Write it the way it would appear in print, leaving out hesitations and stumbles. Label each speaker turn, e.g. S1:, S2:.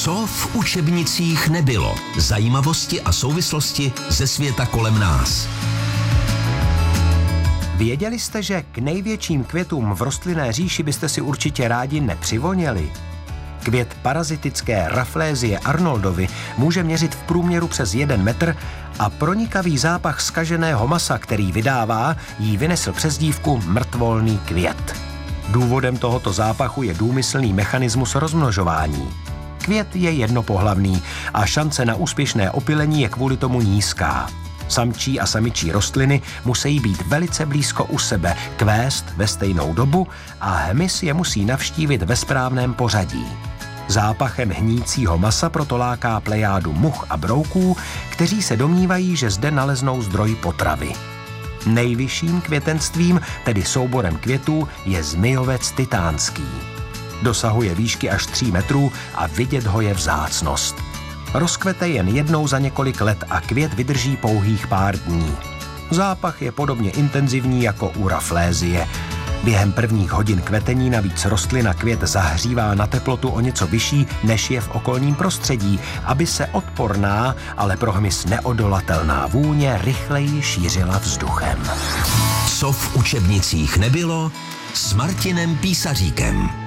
S1: Co v učebnicích nebylo? Zajímavosti a souvislosti ze světa kolem nás.
S2: Věděli jste, že k největším květům v rostlinné říši byste si určitě rádi nepřivoněli? Květ parazitické Rafflesie arnoldovy může měřit v průměru přes 1 metr a pronikavý zápach zkaženého masa, který vydává, jí vynesl přezdívku mrtvolný květ. Důvodem tohoto zápachu je důmyslný mechanismus rozmnožování. Květ je jednopohlavný a šance na úspěšné opylení je kvůli tomu nízká. Samčí a samičí rostliny musí být velice blízko u sebe, kvést ve stejnou dobu a hmyz je musí navštívit ve správném pořadí. Zápachem hnícího masa proto láká plejádu much a brouků, kteří se domnívají, že zde naleznou zdroj potravy. Nejvyšším květenstvím, tedy souborem květů, je zmijovec titánský. Dosahuje výšky až 3 metrů a vidět ho je vzácnost. Rozkvete jen jednou za několik let a květ vydrží pouhých pár dní. Zápach je podobně intenzivní jako u Rafflesie. Během prvních hodin kvetení navíc rostlina květ zahřívá na teplotu o něco vyšší, než je v okolním prostředí, aby se odporná, ale pro hmyz neodolatelná vůně rychleji šířila vzduchem.
S1: Co v učebnicích nebylo? S Martinem Písaříkem.